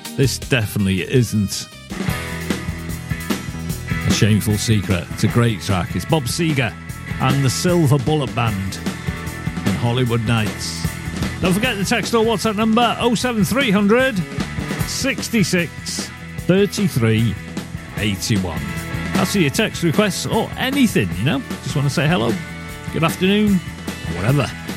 This definitely isn't a shameful secret. It's a great track. It's Bob Seger and the Silver Bullet Band and Hollywood Nights. Don't forget the text or WhatsApp number 07300 66 33 81. That's for your text requests or anything, you know. Just want to say hello, good afternoon, whatever.